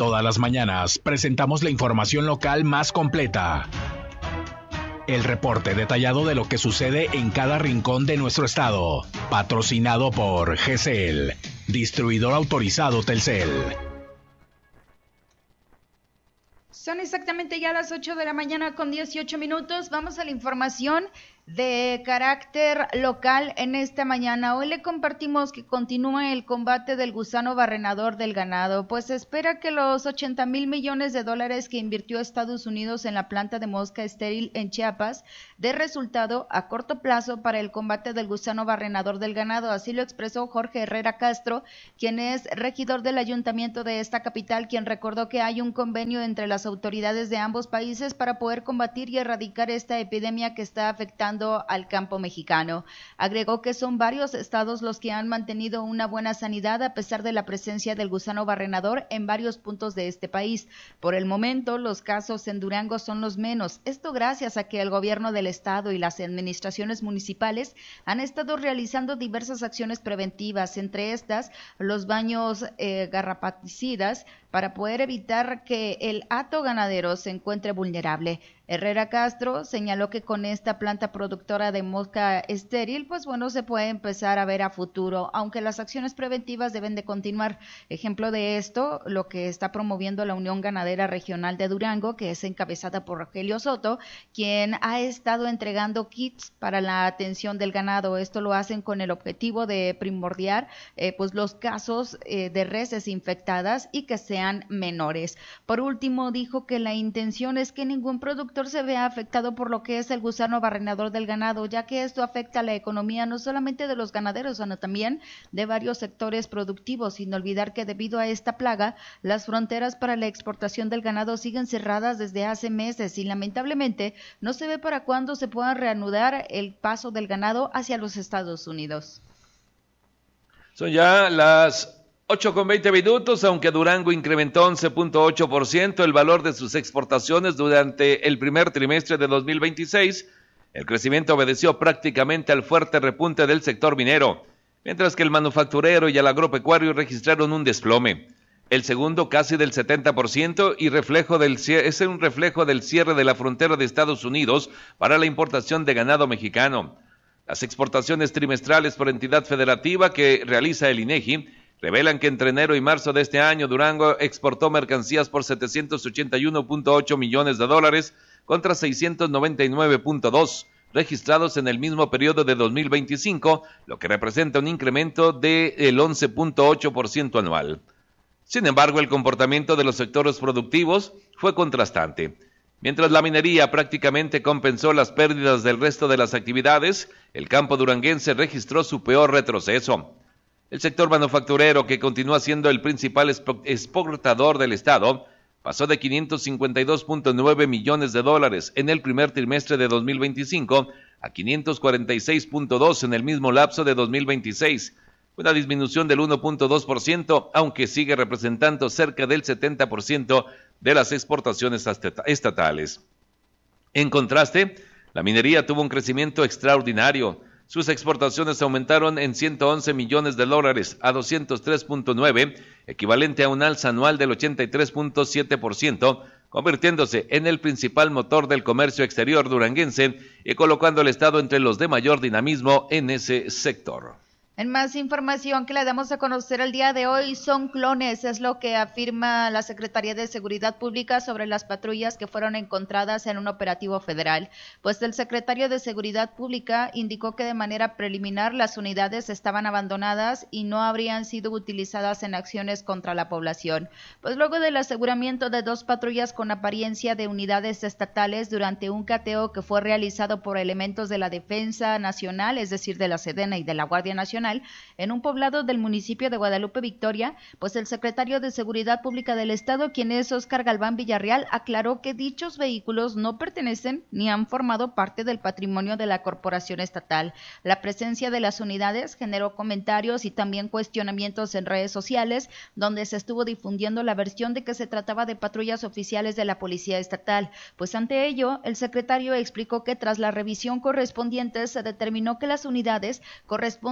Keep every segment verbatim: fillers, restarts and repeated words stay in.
Todas las mañanas presentamos la información local más completa. El reporte detallado de lo que sucede en cada rincón de nuestro estado. Patrocinado por G C L, distribuidor autorizado Telcel. Son exactamente ya las ocho de la mañana con dieciocho minutos. Vamos a la información de carácter local en esta mañana. Hoy le compartimos que continúa el combate del gusano barrenador del ganado, pues se espera que los ochenta mil millones de dólares que invirtió Estados Unidos en la planta de mosca estéril en Chiapas dé resultado a corto plazo para el combate del gusano barrenador del ganado. Así lo expresó Jorge Herrera Castro, quien es regidor del ayuntamiento de esta capital, quien recordó que hay un convenio entre las autoridades de ambos países para poder combatir y erradicar esta epidemia que está afectando al campo mexicano. Agregó que son varios estados los que han mantenido una buena sanidad a pesar de la presencia del gusano barrenador en varios puntos de este país. Por el momento, los casos en Durango son los menos. Esto gracias a que el gobierno del estado y las administraciones municipales han estado realizando diversas acciones preventivas, entre estas los baños eh, garrapaticidas para poder evitar que el hato ganadero se encuentre vulnerable. Herrera Castro señaló que con esta planta productora de mosca estéril, pues bueno, se puede empezar a ver a futuro, aunque las acciones preventivas deben de continuar. Ejemplo de esto, lo que está promoviendo la Unión Ganadera Regional de Durango, que es encabezada por Rogelio Soto, quien ha estado entregando kits para la atención del ganado. Esto lo hacen con el objetivo de primordiar eh, pues los casos eh, de reses infectadas y que sean menores. Por último, dijo que la intención es que ningún productor se vea afectado por lo que es el gusano barrenador del ganado, ya que esto afecta a la economía no solamente de los ganaderos, sino también de varios sectores productivos, sin olvidar que debido a esta plaga, las fronteras para la exportación del ganado siguen cerradas desde hace meses y lamentablemente no se ve para cuándo se pueda reanudar el paso del ganado hacia los Estados Unidos. Son ya las ocho con veinte minutos, aunque Durango incrementó once punto ocho por ciento el valor de sus exportaciones durante el primer trimestre de dos mil veintiséis, el crecimiento obedeció prácticamente al fuerte repunte del sector minero, mientras que el manufacturero y el agropecuario registraron un desplome. El segundo casi del setenta por ciento y reflejo del, es un reflejo del cierre de la frontera de Estados Unidos para la importación de ganado mexicano. Las exportaciones trimestrales por entidad federativa que realiza el INEGI revelan que entre enero y marzo de este año Durango exportó mercancías por setecientos ochenta y uno punto ocho millones de dólares contra seiscientos noventa y nueve punto dos registrados en el mismo periodo de dos mil veinticinco, lo que representa un incremento del once punto ocho por ciento anual. Sin embargo, el comportamiento de los sectores productivos fue contrastante. Mientras la minería prácticamente compensó las pérdidas del resto de las actividades, el campo duranguense registró su peor retroceso. El sector manufacturero, que continúa siendo el principal exportador del estado, pasó de quinientos cincuenta y dos punto nueve millones de dólares en el primer trimestre de dos mil veinticinco a quinientos cuarenta y seis punto dos en el mismo lapso de dos mil veintiséis, una disminución del uno punto dos por ciento, aunque sigue representando cerca del setenta por ciento de las exportaciones estatales. En contraste, la minería tuvo un crecimiento extraordinario. Sus exportaciones aumentaron en ciento once millones de dólares a doscientos tres punto nueve, equivalente a un alza anual del ochenta y tres punto siete por ciento, convirtiéndose en el principal motor del comercio exterior duranguense y colocando al estado entre los de mayor dinamismo en ese sector. En más información que le damos a conocer el día de hoy, son clones, es lo que afirma la Secretaría de Seguridad Pública sobre las patrullas que fueron encontradas en un operativo federal. Pues el secretario de Seguridad Pública indicó que de manera preliminar las unidades estaban abandonadas y no habrían sido utilizadas en acciones contra la población. Pues luego del aseguramiento de dos patrullas con apariencia de unidades estatales durante un cateo que fue realizado por elementos de la Defensa Nacional, es decir, de la Sedena y de la Guardia Nacional, en un poblado del municipio de Guadalupe Victoria, pues el secretario de Seguridad Pública del Estado, quien es Óscar Galván Villarreal, aclaró que dichos vehículos no pertenecen ni han formado parte del patrimonio de la corporación estatal. La presencia de las unidades generó comentarios y también cuestionamientos en redes sociales, donde se estuvo difundiendo la versión de que se trataba de patrullas oficiales de la Policía Estatal. Pues ante ello, el secretario explicó que tras la revisión correspondiente se determinó que las unidades corresponden a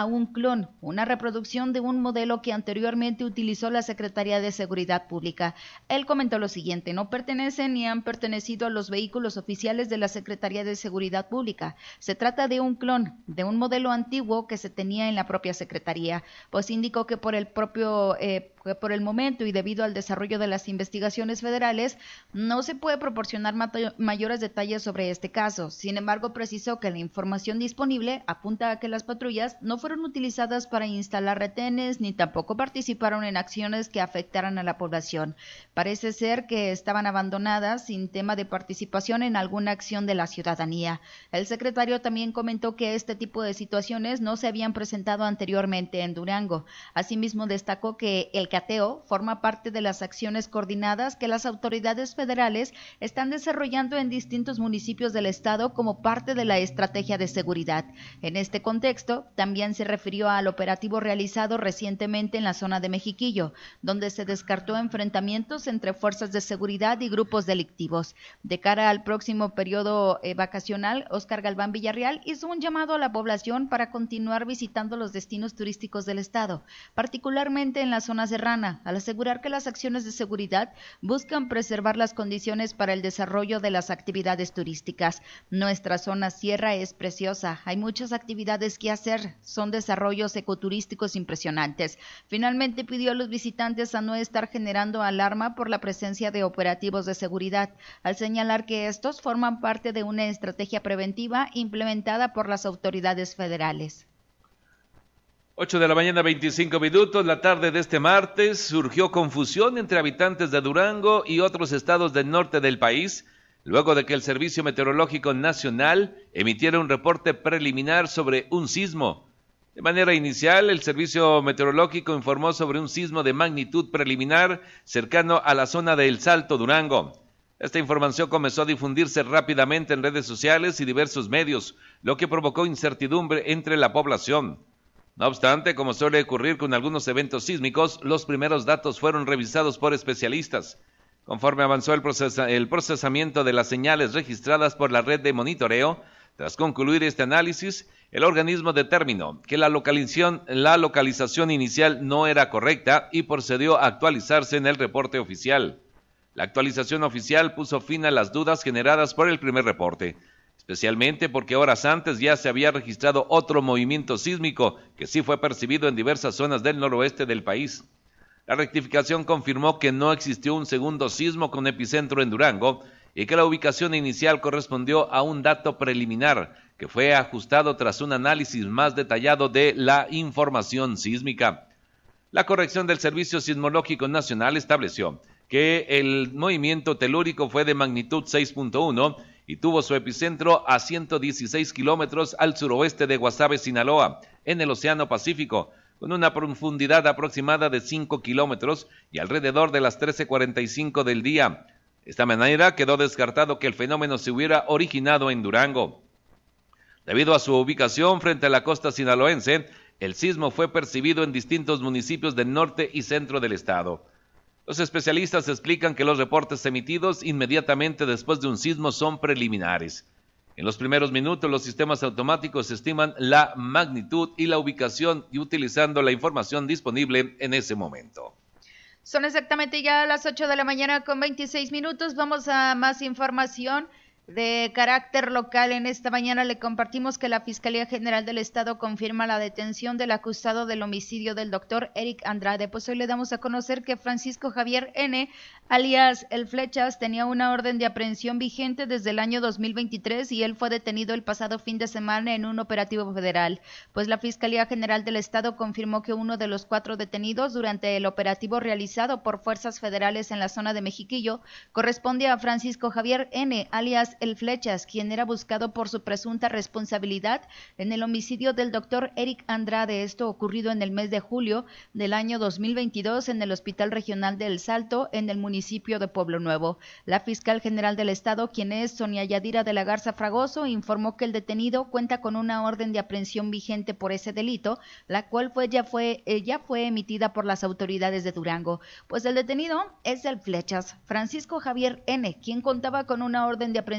a un clon, una reproducción de un modelo que anteriormente utilizó la Secretaría de Seguridad Pública. Él comentó lo siguiente: no pertenecen ni han pertenecido a los vehículos oficiales de la Secretaría de Seguridad Pública. Se trata de un clon, de un modelo antiguo que se tenía en la propia Secretaría. Pues indicó que por el propio, eh, por el momento y debido al desarrollo de las investigaciones federales, no se puede proporcionar mayores detalles sobre este caso. Sin embargo, precisó que la información disponible apunta a que las patrullas no fueron utilizadas para instalar retenes ni tampoco participaron en acciones que afectaran a la población. Parece ser que estaban abandonadas sin tema de participación en alguna acción de la ciudadanía. El secretario también comentó que este tipo de situaciones no se habían presentado anteriormente en Durango. Asimismo, destacó que el cateo forma parte de las acciones coordinadas que las autoridades federales están desarrollando en distintos municipios del estado como parte de la estrategia de seguridad. En este contexto, también se refirió al operativo realizado recientemente en la zona de Mexiquillo, donde se descartó enfrentamientos entre fuerzas de seguridad y grupos delictivos. De cara al próximo periodo eh, vacacional, Óscar Galván Villarreal hizo un llamado a la población para continuar visitando los destinos turísticos del estado, particularmente en la zona serrana, al asegurar que las acciones de seguridad buscan preservar las condiciones para el desarrollo de las actividades turísticas. Nuestra zona sierra es preciosa, hay muchas actividades que hacer, son desarrollos ecoturísticos impresionantes. Finalmente pidió a los visitantes a no estar generando alarma por la presencia de operativos de seguridad, al señalar que estos forman parte de una estrategia preventiva implementada por las autoridades federales. ocho de la mañana, veinticinco minutos, la tarde de este martes, surgió confusión entre habitantes de Durango y otros estados del norte del país, luego de que el Servicio Meteorológico Nacional emitiera un reporte preliminar sobre un sismo. De manera inicial, el Servicio Meteorológico informó sobre un sismo de magnitud preliminar cercano a la zona de El Salto, Durango. Esta información comenzó a difundirse rápidamente en redes sociales y diversos medios, lo que provocó incertidumbre entre la población. No obstante, como suele ocurrir con algunos eventos sísmicos, los primeros datos fueron revisados por especialistas. Conforme avanzó el, procesa- el procesamiento de las señales registradas por la red de monitoreo, tras concluir este análisis, el organismo determinó que la localización, la localización inicial no era correcta y procedió a actualizarse en el reporte oficial. La actualización oficial puso fin a las dudas generadas por el primer reporte, especialmente porque horas antes ya se había registrado otro movimiento sísmico que sí fue percibido en diversas zonas del noroeste del país. La rectificación confirmó que no existió un segundo sismo con epicentro en Durango y que la ubicación inicial correspondió a un dato preliminar que fue ajustado tras un análisis más detallado de la información sísmica. La corrección del Servicio Sismológico Nacional estableció que el movimiento telúrico fue de magnitud seis punto uno y tuvo su epicentro a ciento dieciséis kilómetros al suroeste de Guasave, Sinaloa, en el Océano Pacífico, con una profundidad aproximada de cinco kilómetros y alrededor de las trece cuarenta y cinco del día. De esta manera quedó descartado que el fenómeno se hubiera originado en Durango. Debido a su ubicación frente a la costa sinaloense, el sismo fue percibido en distintos municipios del norte y centro del estado. Los especialistas explican que los reportes emitidos inmediatamente después de un sismo son preliminares. En los primeros minutos, los sistemas automáticos estiman la magnitud y la ubicación y utilizando la información disponible en ese momento. Son exactamente ya las ocho de la mañana con veintiséis minutos. Vamos a más información de carácter local. En esta mañana le compartimos que la Fiscalía General del Estado confirma la detención del acusado del homicidio del doctor Eric Andrade. Pues hoy le damos a conocer que Francisco Javier N., alias El Flechas, tenía una orden de aprehensión vigente desde el año dos mil veintitrés y él fue detenido el pasado fin de semana en un operativo federal. Pues la Fiscalía General del Estado confirmó que uno de los cuatro detenidos durante el operativo realizado por fuerzas federales en la zona de Mexiquillo corresponde a Francisco Javier N., alias El Flechas, quien era buscado por su presunta responsabilidad en el homicidio del doctor Eric Andrade, esto ocurrido en el mes de julio del año dos mil veintidós en el Hospital Regional de El Salto, en el municipio de Pueblo Nuevo. La fiscal general del estado, quien es Sonia Yadira de la Garza Fragoso, informó que el detenido cuenta con una orden de aprehensión vigente por ese delito, la cual fue ya fue eh, ya fue emitida por las autoridades de Durango. Pues el detenido es El Flechas, Francisco Javier N., quien contaba con una orden de aprehensión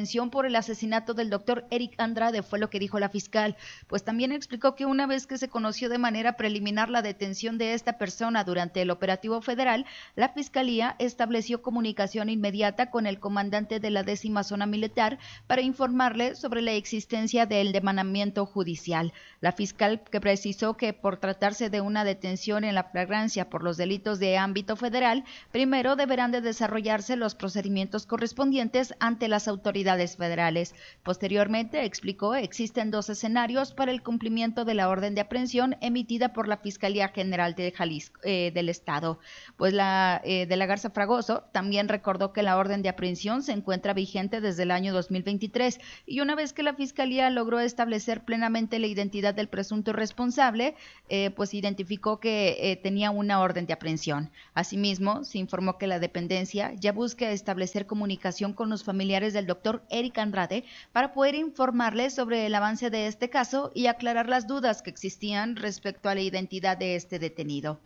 aprehensión por el asesinato del doctor Eric Andrade, fue lo que dijo la fiscal. Pues también explicó que una vez que se conoció de manera preliminar la detención de esta persona durante el operativo federal, la fiscalía estableció comunicación inmediata con el comandante de la décima zona militar para informarle sobre la existencia del demandamiento judicial. La fiscal que precisó que por tratarse de una detención en la flagrancia por los delitos de ámbito federal, primero deberán de desarrollarse los procedimientos correspondientes ante las autoridades federales. Posteriormente, explicó, existen dos escenarios para el cumplimiento de la orden de aprehensión emitida por la Fiscalía General de Jalisco, eh, del Estado. Pues la eh, de la Garza Fragoso también recordó que la orden de aprehensión se encuentra vigente desde el año dos mil veintitrés y una vez que la Fiscalía logró establecer plenamente la identidad del presunto responsable, eh, pues identificó que eh, tenía una orden de aprehensión. Asimismo, se informó que la dependencia ya busca establecer comunicación con los familiares del doctor Eric Andrade para poder informarles sobre el avance de este caso y aclarar las dudas que existían respecto a la identidad de este detenido.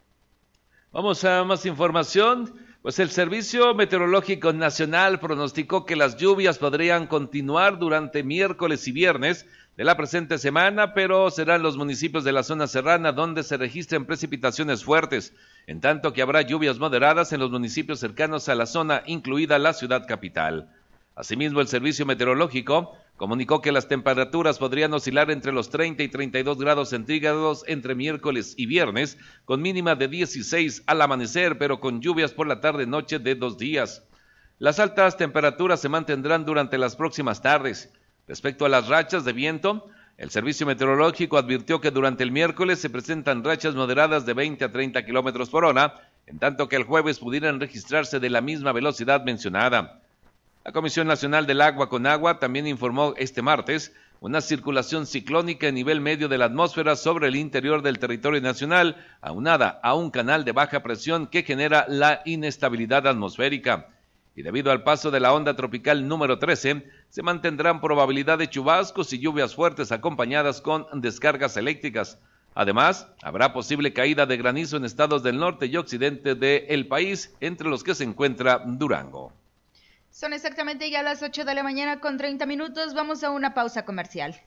Vamos a más información. Pues el Servicio Meteorológico Nacional pronosticó que las lluvias podrían continuar durante miércoles y viernes de la presente semana, pero serán los municipios de la zona serrana donde se registren precipitaciones fuertes, en tanto que habrá lluvias moderadas en los municipios cercanos a la zona, incluida la ciudad capital. Asimismo, el Servicio Meteorológico comunicó que las temperaturas podrían oscilar entre los treinta y treinta y dos grados centígrados entre miércoles y viernes, con mínima de dieciséis al amanecer, pero con lluvias por la tarde-noche de dos días. Las altas temperaturas se mantendrán durante las próximas tardes. Respecto a las rachas de viento, el Servicio Meteorológico advirtió que durante el miércoles se presentan rachas moderadas de veinte a treinta kilómetros por hora, en tanto que el jueves pudieran registrarse de la misma velocidad mencionada. La Comisión Nacional del Agua con Agua también informó este martes una circulación ciclónica en nivel medio de la atmósfera sobre el interior del territorio nacional, aunada a un canal de baja presión que genera la inestabilidad atmosférica. Y debido al paso de la onda tropical número trece, se mantendrán probabilidad de chubascos y lluvias fuertes acompañadas con descargas eléctricas. Además, habrá posible caída de granizo en estados del norte y occidente del país, entre los que se encuentra Durango. Son exactamente ya las ocho de la mañana con treinta minutos. Vamos a una pausa comercial.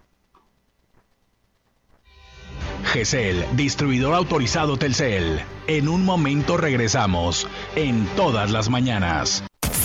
G C L, distribuidor autorizado Telcel. En un momento regresamos, en todas las mañanas.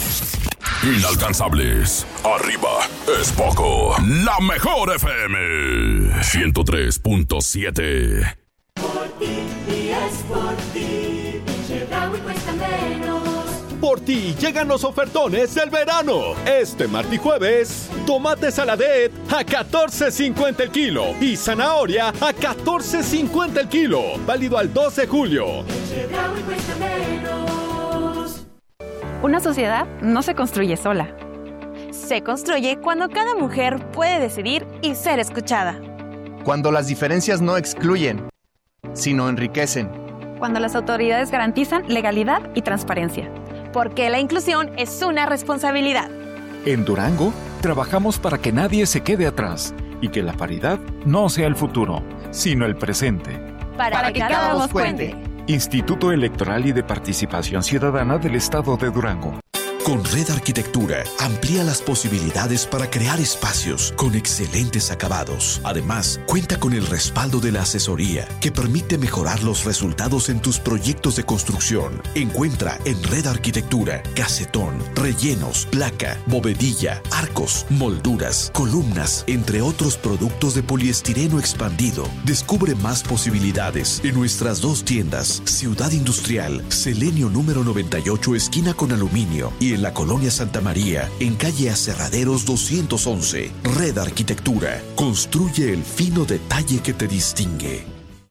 Inalcanzables. Arriba es poco. La mejor F M. ciento tres punto siete. Por ti y es por ti. Chedraui cuesta menos. Por ti llegan los ofertones del verano. Este martes y jueves, tomate saladet a catorce cincuenta el kilo y zanahoria a catorce cincuenta el kilo. Válido al dos de julio. Chedraui cuesta menos. Una sociedad no se construye sola. Se construye cuando cada mujer puede decidir y ser escuchada. Cuando las diferencias no excluyen, sino enriquecen. Cuando las autoridades garantizan legalidad y transparencia. Porque la inclusión es una responsabilidad. En Durango, trabajamos para que nadie se quede atrás y que la paridad no sea el futuro, sino el presente. Para, para que, que cada voz cuente. cuente. Instituto Electoral y de Participación Ciudadana del Estado de Durango. Con Red Arquitectura, amplía las posibilidades para crear espacios con excelentes acabados. Además, cuenta con el respaldo de la asesoría que permite mejorar los resultados en tus proyectos de construcción. Encuentra en Red Arquitectura, casetón, rellenos, placa, bovedilla, arcos, molduras, columnas, entre otros productos de poliestireno expandido. Descubre más posibilidades en nuestras dos tiendas, Ciudad Industrial, Selenio número noventa y ocho, esquina con aluminio, y en la Colonia Santa María, en calle Aserraderos doscientos once. Red Arquitectura. Construye el fino detalle que te distingue.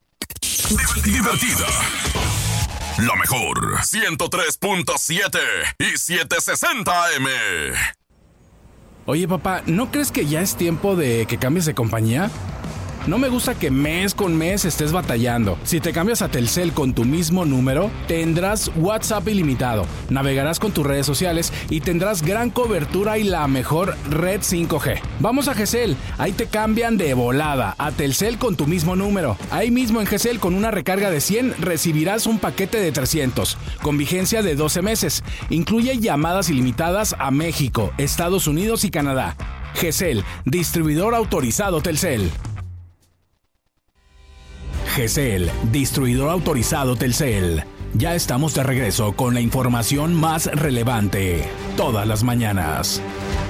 Divertida. La mejor. ciento tres punto siete y setecientos sesenta A M. Oye, papá, ¿no crees que ya es tiempo de que cambies de compañía? No me gusta que mes con mes estés batallando. Si te cambias a Telcel con tu mismo número, tendrás WhatsApp ilimitado, navegarás con tus redes sociales y tendrás gran cobertura y la mejor red cinco G. Vamos a Gesell, ahí te cambian de volada a Telcel con tu mismo número. Ahí mismo en Gesell, con una recarga de cien, recibirás un paquete de trescientos, con vigencia de doce meses. Incluye llamadas ilimitadas a México, Estados Unidos y Canadá. Gesell, distribuidor autorizado Telcel. Gesell, distribuidor autorizado Telcel. Ya estamos de regreso con la información más relevante, todas las mañanas.